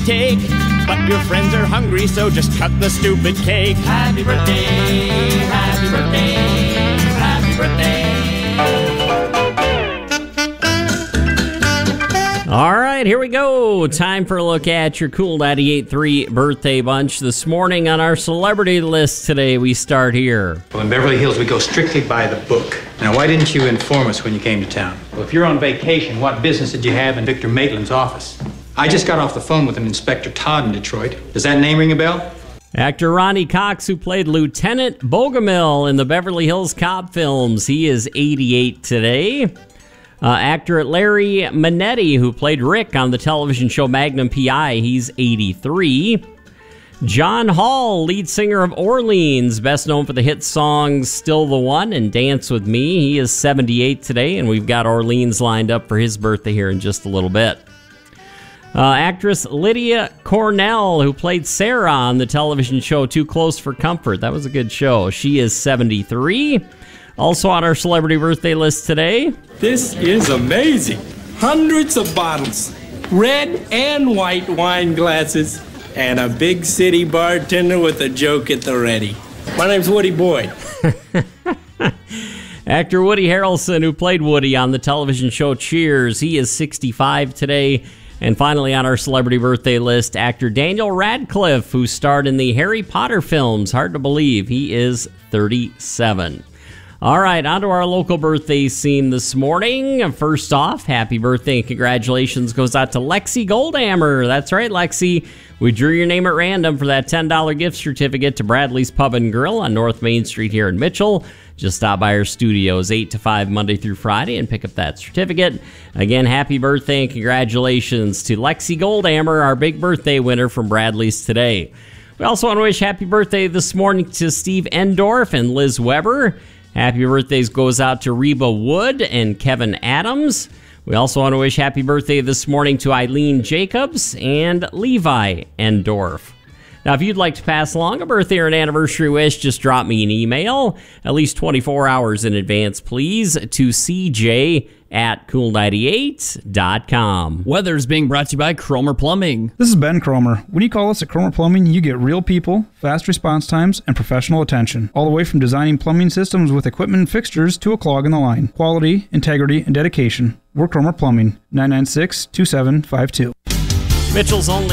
take. But your friends are hungry, so just cut the stupid cake. Happy birthday, happy birthday, happy birthday. All right, here we go. Time for a look at your Cool 98.3 birthday bunch. This morning on our celebrity list today, we start here. Well, in Beverly Hills, we go strictly by the book. Now, why didn't you inform us when you came to town? Well, if you're on vacation, what business did you have in Victor Maitland's office? I just got off the phone with an Inspector Todd in Detroit. Does that name ring a bell? Actor Ronnie Cox, who played Lieutenant Bogomil in the Beverly Hills Cop films. He is 88 today. Actor Larry Manetti, who played Rick on the television show Magnum P.I., he's 83. John Hall, lead singer of Orleans, best known for the hit songs Still the One and Dance With Me. He is 78 today, and we've got Orleans lined up for his birthday here in just a little bit. Actress Lydia Cornell, who played Sarah on the television show Too Close for Comfort. That was a good show. She is 73. Also on our celebrity birthday list today. This is amazing. Hundreds of bottles, red and white wine glasses, and a big city bartender with a joke at the ready. My name's Woody Boyd. Actor Woody Harrelson, who played Woody on the television show Cheers. He is 65 today. And finally on our celebrity birthday list, actor Daniel Radcliffe, who starred in the Harry Potter films. Hard to believe. He is 37. All right, on to our local birthday scene this morning. First off, happy birthday and congratulations goes out to Lexi Goldhammer. That's right, Lexi. We drew your name at random for that $10 gift certificate to Bradley's Pub and Grill on North Main Street here in Mitchell. Just stop by our studios 8 to 5 Monday through Friday and pick up that certificate. Again, happy birthday and congratulations to Lexi Goldhammer, our big birthday winner from Bradley's today. We also want to wish happy birthday this morning to Steve Endorf and Liz Weber. Happy birthdays goes out to Reba Wood and Kevin Adams. We also want to wish happy birthday this morning to Eileen Jacobs and Levi Endorf. Now, if you'd like to pass along a birthday or an anniversary wish, just drop me an email at least 24 hours in advance, please, to cj@cool98.com. Weather's being brought to you by Cromer Plumbing. This is Ben Cromer. When you call us at Cromer Plumbing, you get real people, fast response times, and professional attention. All the way from designing plumbing systems with equipment and fixtures to a clog in the line. Quality, integrity, and dedication. We're Cromer Plumbing, 996-2752. Mitchell's only